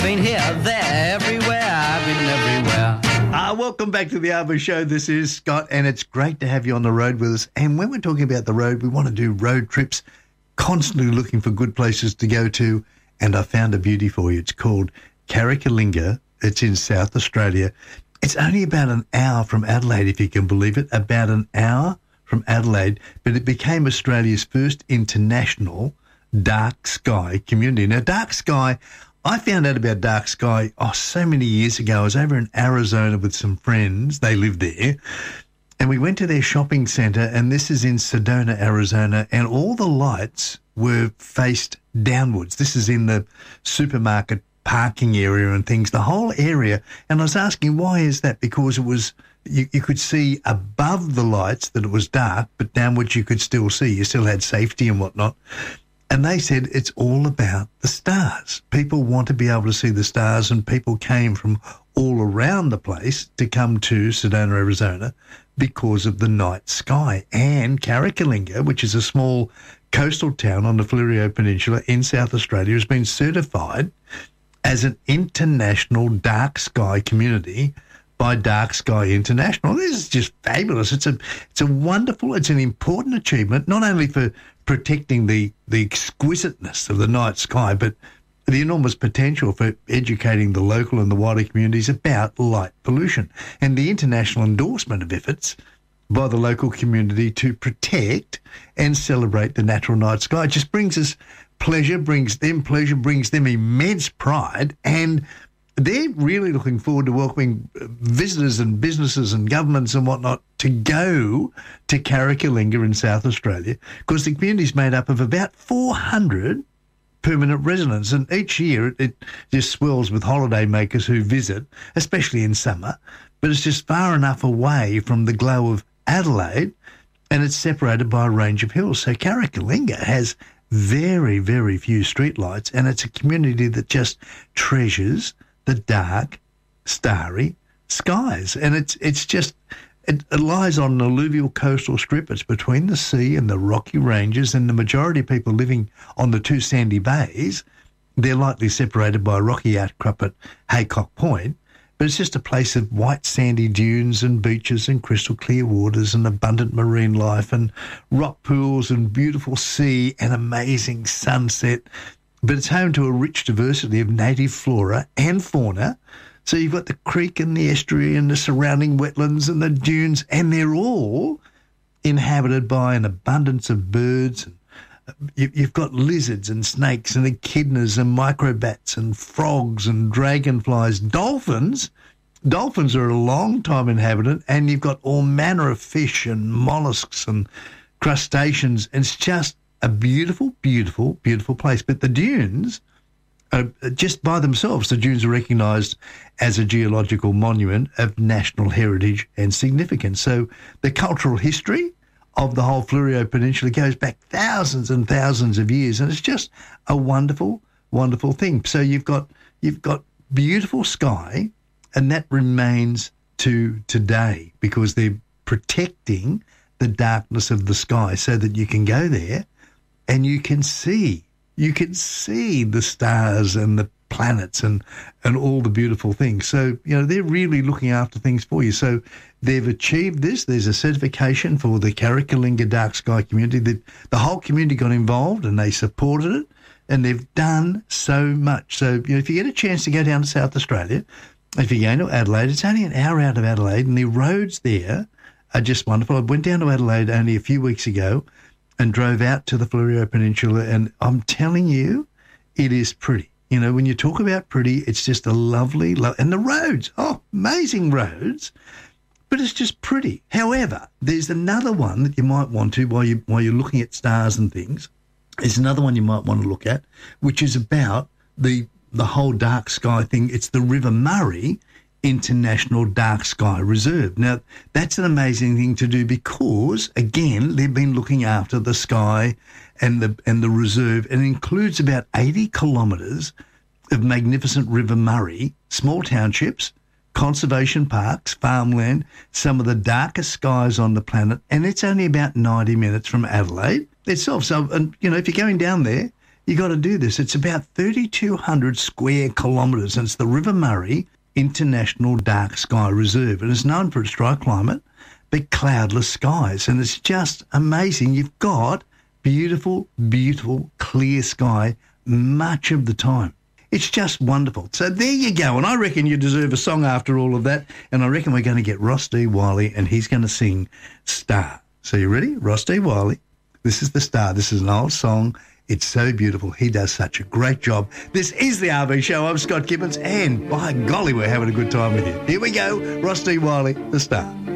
I've been here, there, everywhere. I've been everywhere. Welcome back to the Arvo Show. This is Scott, and it's great to have you on the road with us. And when we're talking about the road, we want to do road trips, constantly looking for good places to go to. And I found a beauty for you. It's called Carrickalinga. It's in South Australia. It's only about an hour from Adelaide, if you can believe it, about an hour from Adelaide. But it became Australia's first international dark sky community. Now, dark sky, I found out about dark sky, so many years ago. I was over in Arizona with some friends. They lived there. And we went to their shopping centre, and this is in Sedona, Arizona, and all the lights were faced downwards. This is in the supermarket parking area and things, the whole area. And I was asking, why is that? Because it was, you could see above the lights that it was dark, but downwards you could still see. You still had safety and whatnot. And they said it's all about the stars. People want to be able to see the stars, and people came from all around the place to come to Sedona, Arizona, because of the night sky. And Carrickalinga, which is a small coastal town on the Fleurieu Peninsula in South Australia, has been certified as an international dark sky community by Dark Sky International. This is just fabulous. It's a wonderful, it's an important achievement, not only for protecting the exquisiteness of the night sky, but the enormous potential for educating the local and the wider communities about light pollution, and the international endorsement of efforts by the local community to protect and celebrate the natural night sky. It just brings us pleasure, brings them immense pride, and they're really looking forward to welcoming visitors and businesses and governments and whatnot to go to Carrickalinga in South Australia, because the community is made up of about 400 permanent residents, and each year it just swells with holiday makers who visit, especially in summer, but it's just far enough away from the glow of Adelaide, and it's separated by a range of hills. So Carrickalinga has very, very few streetlights, and it's a community that just treasures the dark, starry skies. And it lies on an alluvial coastal strip. It's between the sea and the Rocky Ranges, and the majority of people living on the two sandy bays, they're lightly separated by a rocky outcrop at Haycock Point, but it's just a place of white sandy dunes and beaches and crystal clear waters and abundant marine life and rock pools and beautiful sea and amazing sunset. But it's home to a rich diversity of native flora and fauna. So you've got the creek and the estuary and the surrounding wetlands and the dunes, and they're all inhabited by an abundance of birds. You've got lizards and snakes and echidnas and microbats and frogs and dragonflies. Dolphins are a long-time inhabitant, and you've got all manner of fish and mollusks and crustaceans. It's just a beautiful, beautiful, beautiful place. But the dunes, just by themselves, the dunes are recognised as a geological monument of national heritage and significance. So the cultural history of the whole Fleurieu Peninsula goes back thousands and thousands of years, and it's just a wonderful, wonderful thing. So you've got beautiful sky, and that remains to today, because they're protecting the darkness of the sky so that you can go there and you can see the stars and the planets and all the beautiful things. So, they're really looking after things for you. So they've achieved this. There's a certification for the Carrickalinga Dark Sky community. The whole community got involved and they supported it, and they've done so much. So, if you get a chance to go down to South Australia, if you're going to Adelaide, it's only an hour out of Adelaide, and the roads there are just wonderful. I went down to Adelaide only a few weeks ago and drove out to the Fleurieu Peninsula, and I'm telling you, it is pretty. When you talk about pretty, it's just a lovely, and the roads, amazing roads, but it's just pretty. However, there's another one that you might want to, while you're looking at stars and things, there's another one you might want to look at, which is about the whole dark sky thing. It's the River Murray International Dark Sky Reserve. Now, that's an amazing thing to do because, again, they've been looking after the sky and the reserve, and it includes about 80 kilometres of magnificent River Murray, small townships, conservation parks, farmland, some of the darkest skies on the planet, and it's only about 90 minutes from Adelaide itself. So, and, if you're going down there, You got to do this. It's about 3,200 square kilometres, and it's the River Murray International Dark Sky Reserve, and it's known for its dry climate but cloudless skies, and it's just amazing. You've got beautiful, beautiful, clear sky much of the time. It's just wonderful. So there you go, and I reckon you deserve a song after all of that, and I reckon we're going to get Ross D. Wiley, and he's going to sing Star. So you ready? Ross D. Wiley. This is The Star. This is an old song. It's so beautiful. He does such a great job. This is the RV Show. I'm Scott Gibbons, and by golly, we're having a good time with you. Here we go. Ross D. Wiley, The Star.